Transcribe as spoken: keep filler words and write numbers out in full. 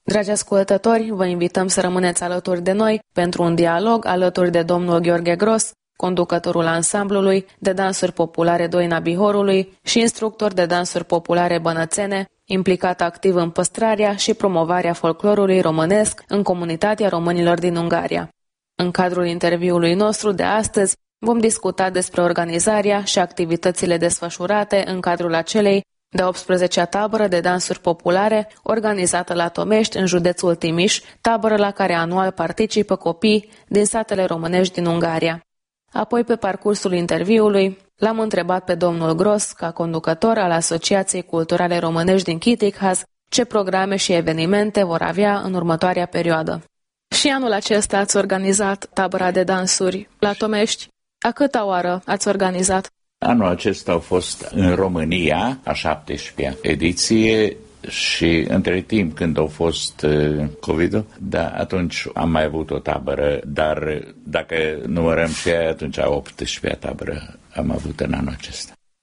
Dragi ascultători, vă invităm să rămâneți alături de noi pentru un dialog alături de domnul Gheorghe Gros, conducătorul ansamblului de dansuri populare Doina Bihorului și instructor de dansuri populare bănățene, implicat activ în păstrarea și promovarea folclorului românesc în comunitatea românilor din Ungaria. În cadrul interviului nostru de astăzi vom discuta despre organizarea și activitățile desfășurate în cadrul acelei de optsprezecea tabără de dansuri populare organizată la Tomești, în județul Timiș, tabără la care anual participă copii din satele românești din Ungaria. Apoi, pe parcursul interviului, l-am întrebat pe domnul Gros, ca conducător al Asociației Culturale Românești din Chitighaz, ce programe și evenimente vor avea în următoarea perioadă. Și anul acesta ați organizat tabăra de dansuri la Tomești. A câta oară ați organizat? Anul acesta au fost în România, a șaptesprezecea ediție, și între timp, când au fost uh, COVID-ul, da, atunci am mai avut o tabără, dar dacă numărăm și aia, atunci a optsprezecea tabără am avut în anul acesta.